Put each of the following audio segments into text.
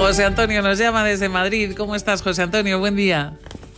José Antonio nos llama desde Madrid. ¿Cómo estás, José Antonio? Buen día.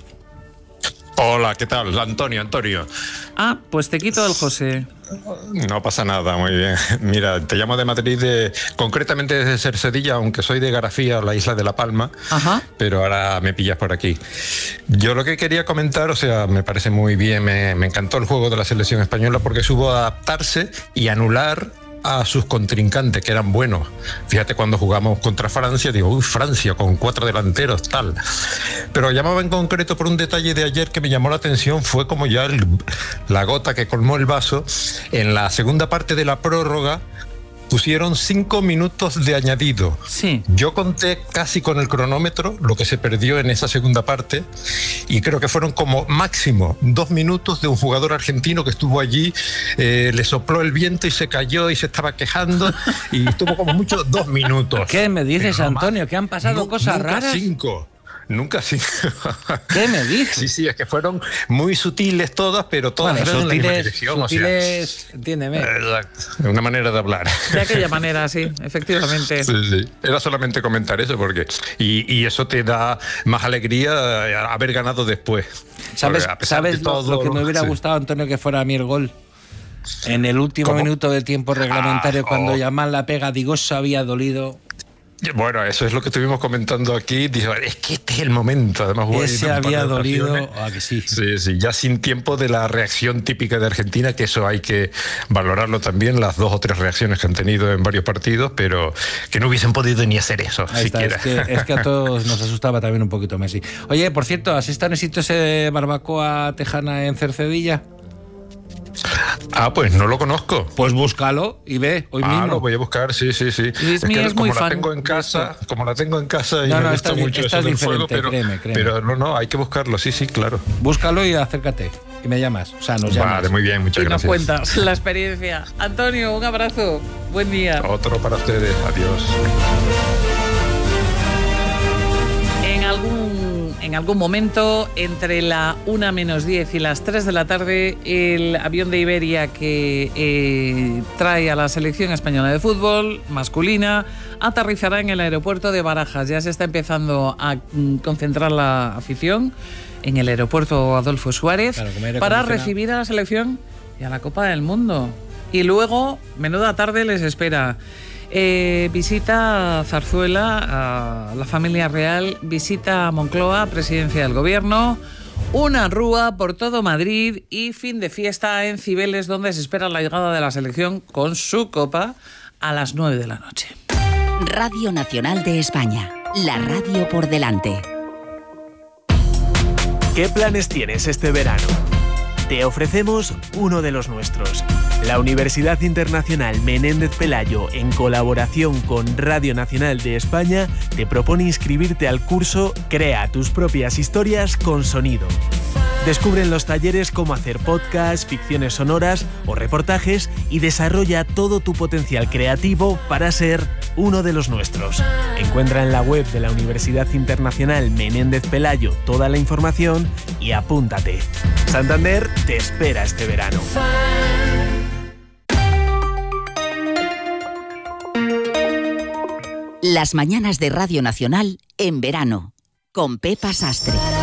Hola, ¿qué tal? Antonio. Ah, pues te quito el José. No pasa nada, muy bien. Mira, te llamo de Madrid, concretamente desde Cercedilla, aunque soy de Garafía, la isla de La Palma. Ajá. Pero ahora me pillas por aquí. Yo lo que quería comentar, o sea, me parece muy bien, me encantó el juego de la selección española porque supo adaptarse y anular a sus contrincantes, que eran buenos. Fíjate, cuando jugamos contra Francia, digo, uy, Francia con 4 delanteros, tal. Pero llamaba en concreto por un detalle de ayer que me llamó la atención, fue como ya la gota que colmó el vaso. En la segunda parte de la prórroga pusieron 5 minutos de añadido. Sí. Yo conté casi con el cronómetro lo que se perdió en esa segunda parte y creo que fueron como máximo 2 minutos de un jugador argentino que estuvo allí, le sopló el viento y se cayó y se estaba quejando y estuvo como mucho 2 minutos. ¿Qué me dices, Pero Antonio? más, ¿Que han pasado cosas raras? 5. Nunca 5. ¿Qué me dices? Sí, sí, es que fueron muy sutiles todas, pero todas eran en la misma dirección. Sutiles, entiéndeme. Exacto, una manera de hablar. De aquella manera, sí, efectivamente. Sí. Era solamente comentar eso, porque y eso te da más alegría haber ganado después. ¿Sabes lo que me hubiera sí. gustado, Antonio, que fuera a mí el gol? En el último minuto del tiempo reglamentario, cuando Yamal la pega, digo, eso había dolido. Bueno, eso es lo que estuvimos comentando aquí. Dijo, es que este es el momento. Además, ese había dolido. Ah, que sí. Sí, ya sin tiempo de la reacción típica de Argentina, que eso hay que valorarlo también, las 2 o 3 reacciones que han tenido en varios partidos, pero que no hubiesen podido ni hacer eso. Ahí siquiera. está, es que a todos nos asustaba también un poquito Messi. Oye, por cierto, ¿has estado en sitio ese barbacoa tejana en Cercedilla? Ah, pues no lo conozco. Pues búscalo y ve hoy mismo. Lo voy a buscar, sí. Luismi es muy fan. Como la tengo en casa y me gusta mucho eso del fuego, créeme. pero no, hay que buscarlo, sí, claro. Búscalo y acércate y me llamas, o sea, nos llamas. Vale, muy bien, muchas gracias. Y nos cuentas la experiencia. Antonio, un abrazo. Buen día. Otro para ustedes, adiós. En algún momento, entre la 1 menos 10 y las 3 de la tarde, el avión de Iberia que trae a la selección española de fútbol masculina aterrizará en el aeropuerto de Barajas. Ya se está empezando a concentrar la afición en el aeropuerto Adolfo Suárez, claro, para recibir a la selección y a la Copa del Mundo. Y luego, menuda tarde les espera. Visita a Zarzuela, a la familia real, visita a Moncloa, presidencia del gobierno, una rúa por todo Madrid y fin de fiesta en Cibeles, donde se espera la llegada de la selección con su copa a las 9 de la noche. Radio Nacional de España, la radio por delante. ¿Qué planes tienes este verano? Te ofrecemos uno de los nuestros. La Universidad Internacional Menéndez Pelayo, en colaboración con Radio Nacional de España, te propone inscribirte al curso Crea tus propias historias con sonido. Descubre en los talleres cómo hacer podcasts, ficciones sonoras o reportajes y desarrolla todo tu potencial creativo para ser uno de los nuestros. Encuentra en la web de la Universidad Internacional Menéndez Pelayo toda la información y apúntate. Santander te espera este verano. Las mañanas de Radio Nacional en verano, con Pepa Sastre.